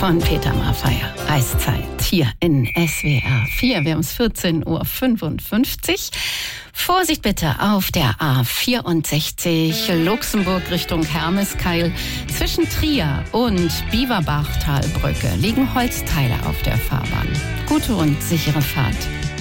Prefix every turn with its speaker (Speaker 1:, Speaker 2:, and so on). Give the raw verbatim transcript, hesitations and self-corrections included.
Speaker 1: von Peter Maffay. Eiszeit hier in S W R vier. Wir haben es vierzehn Uhr fünfundfünfzig. Vorsicht bitte auf der A vierundsechzig Luxemburg Richtung Hermeskeil. Zwischen Trier und Bieberbachtalbrücke liegen Holzteile auf der Fahrbahn. Gute und sichere Fahrt.